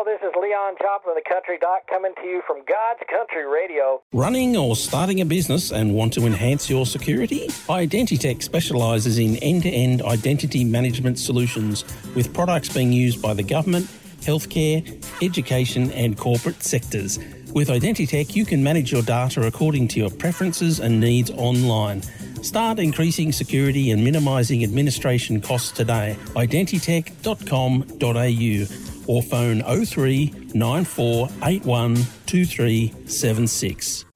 Hello, this is Leon Joplin, the Country Doc, coming to you from God's Country Radio. Running or starting a business and want to enhance your security? Identitech specialises in end-to-end identity management solutions with products being used by the government, healthcare, education and corporate sectors. With Identitech, you can manage your data according to your preferences and needs online. Start increasing security and minimising administration costs today. Identitech.com.au or phone 03 9481 2376.